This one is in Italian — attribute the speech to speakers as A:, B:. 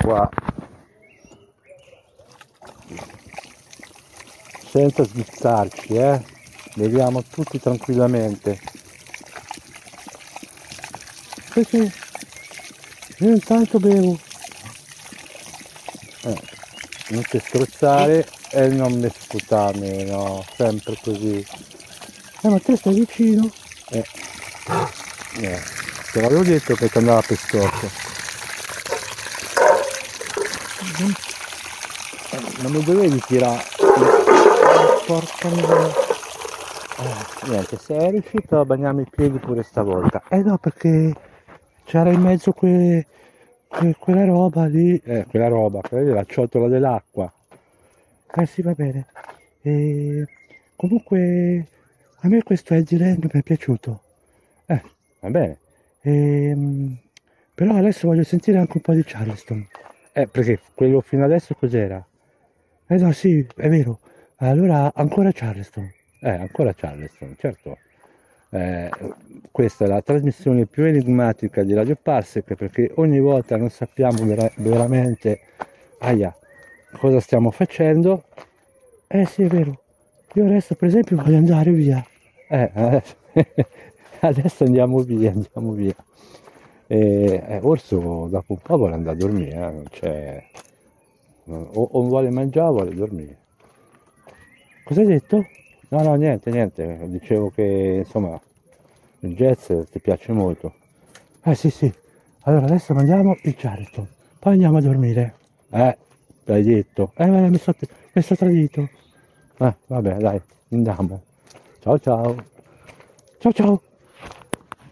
A: qua, senza sbizzarci, beviamo tutti tranquillamente. Sì, io intanto bevo. Non ti strozzare e non mi sputarmi, no, sempre così. Ma te stai vicino? Te l'avevo detto che ti andava per storto. Non mi dovevi tirare. Porca miseria. Niente, sei riuscito a bagnarmi i piedi pure stavolta. No, perché c'era in mezzo quella roba lì. Quella è la ciotola dell'acqua. Sì, va bene. Comunque a me questo Edgeland mi è piaciuto. Va bene. Però adesso voglio sentire anche un po' di Charleston. Perché quello fino adesso cos'era? No, sì, è vero. Allora ancora Charleston. Ancora Charleston, certo. Questa è la trasmissione più enigmatica di Radio Parsec, perché ogni volta non sappiamo veramente cosa stiamo facendo. Sì, è vero. Io adesso per esempio voglio andare via. Adesso, adesso andiamo via. Orso dopo un po' vuole andare a dormire, non c'è. O vuole mangiare o vuole dormire. Cosa hai detto? No, niente. Dicevo che insomma il jazz ti piace molto. Sì. Allora adesso mandiamo il Charleston. Poi andiamo a dormire. L'hai detto. Mi sono tradito. Vabbè, dai, andiamo. Ciao. Ciao.